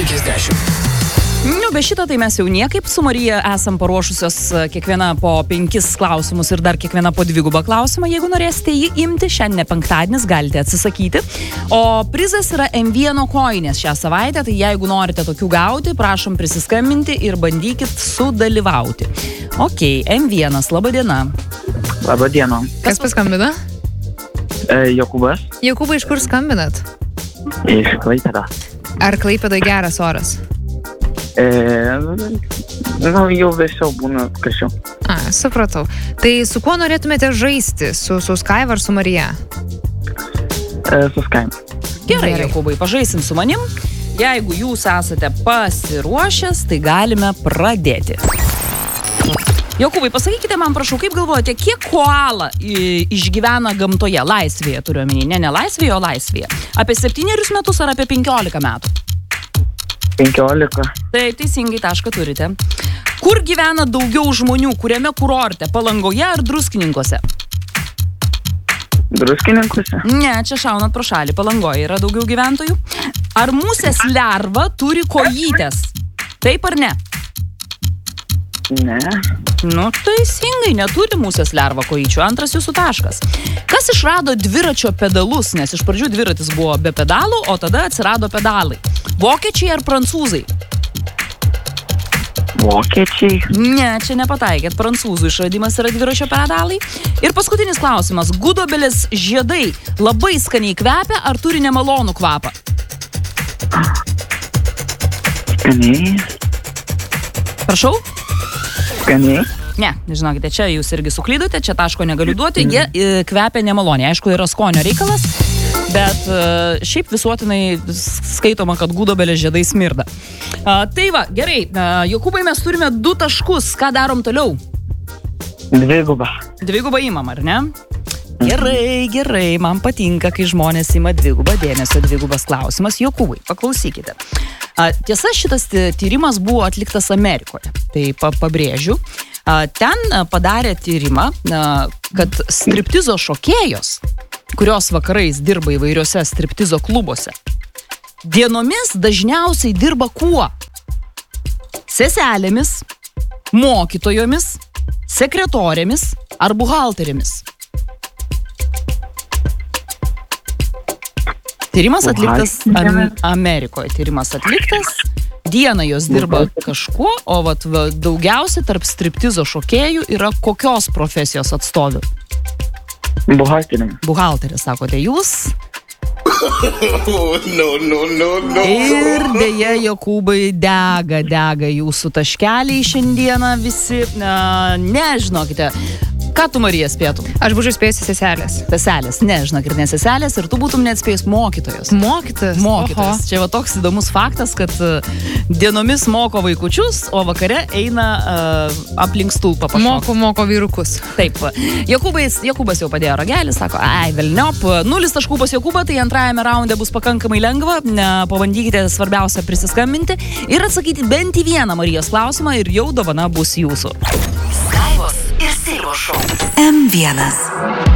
50. Be šito tai mes jau niekaip su Marija esam paruošusios kiekviena po 5 klausimus ir dar kiekviena po 2 klausimą. Jeigu norėsite jį imti, šiandien penktadienis galite atsisakyti. O prizas yra M1 koinės šią savaitę, tai jeigu norite tokių gauti, prašom prisiskambinti ir bandykit sudalyvauti. Ok, M1, laba diena. Labą dieną. Kas paskambina? Jokūbas. Jokūbai, iš kur skambinat? Iš Klaipėdos. Ar Klaipėdoj geras oras? Jau vėsiau būna karščiau. Supratau. Tai su kuo norėtumėte žaisti? Su Skaiva ar su Marija? Su Skaiva. Gerai, Jokūbai, pažaisim su manim. Jeigu jūs esate pasiruošęs, tai galime pradėti. Jokūbai, pasakykite man, prašau, kaip galvojate, kiek koala išgyvena gamtoje? Laisvėje turiu omeny, ne laisvėje, o laisvėje. Apie 7 metus ar apie 15 metų? 15. Taip, teisingai tašką turite. Kur gyvena daugiau žmonių, kuriame kurorte? Palangoje ar Druskininkuose? Druskininkuose? Ne, čia šaunat pro šalį. Palangoje yra daugiau gyventojų. Ar musės lerva turi kojytes? Taip ar ne? Ne. Teisingai, neturi musės lerva kojyčių. Antras jūsų taškas. Kas išrado dviračio pedalus? Nes iš pradžių dviratis buvo be pedalų, o tada atsirado pedalai. Vokiečiai ar prancūzai? Vokiečiai. Ne, čia nepataikėt. Prancūzų išradimas yra dviračio pedalai. Ir paskutinis klausimas. Gudobelės žiedai labai skaniai kvepia ar turi nemalonų kvapą? Skaniai. Prašau? Skaniai. Ne, žinokite, čia jūs irgi suklydote, čia taško negaliu duoti, jie kvepia nemaloniai. Aišku, yra skonio reikalas, bet šiaip visuotinai skaitoma, kad gudobelės žiedai smirda. Tai va, gerai, Jokūbai, mes turime 2 taškus, ką darom toliau? 2 imam, ar ne? Gerai, man patinka, kai žmonės ima 2 dėmesio, 2 klausimas. Jokūbai, paklausykite. Tiesa, šitas tyrimas buvo atliktas Amerikoje, tai pabrėžiu. Ten padarė tyrimą, kad striptizo šokėjos, kurios vakarais dirba įvairiuose striptizo klubuose, dienomis dažniausiai dirba kuo? Seselėmis, mokytojomis, sekretorėmis ar buhalterėmis? Tyrimas atliktas Amerikoje. Tyrimas atliktas. Dieną jos dirba kažkuo, o daugiausiai tarp striptizo šokėjų yra kokios profesijos atstovių? Buhalterė, sakote jūs? Ir dėja, Jokūbai, dega jūsų taškeliai šiandieną visi. Nežinokite. Ką tu, Marija, spėtum? Aš būčiau spėjusi seselės. Seselės, ne, žinok, ir ne seselės, ir tu būtum net spėjus mokytojos. Mokytojas? Mokytojas. Čia va toks įdomus faktas, kad dienomis moko vaikučius, o vakare eina aplink stulpą pašokti. Moko vyrukus. Taip. Jokūbas jau padėjo ragelį, sako, velniop, 0 taškų pas Jokūbą, tai antrajame raunde bus pakankamai lengva. Pabandykite svarbiausia prisiskambinti ir atsakyti bent į vieną Marijos klausimą ir jau dovana bus jūsų. Skaivos ir Silvos šou. M1.